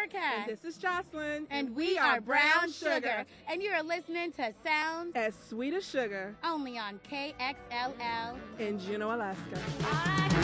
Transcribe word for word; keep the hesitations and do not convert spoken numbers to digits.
Erica. And this is Jocelyn. And we are Brown Sugar. And you are listening to Sounds as Sweet as Sugar. Only on K X L L in Juneau, Alaska. I